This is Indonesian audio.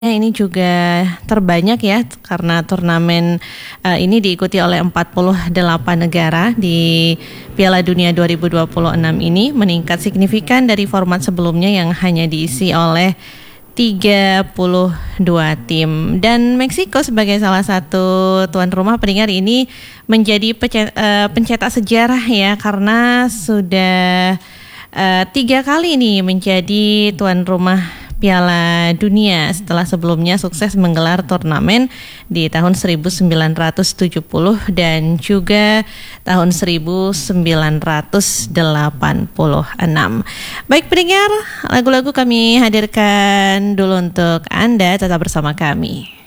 Ini juga terbanyak ya karena turnamen ini diikuti oleh 48 negara di Piala Dunia 2026 ini meningkat signifikan dari format sebelumnya yang hanya diisi oleh 32 tim. Dan Meksiko sebagai salah satu tuan rumah pendengar ini menjadi pencetak sejarah ya karena sudah 3 kali nih menjadi tuan rumah Piala Dunia setelah sebelumnya sukses menggelar turnamen di tahun 1970 dan juga tahun 1986. Baik pendengar, lagu-lagu kami hadirkan dulu untuk Anda, tetap bersama kami.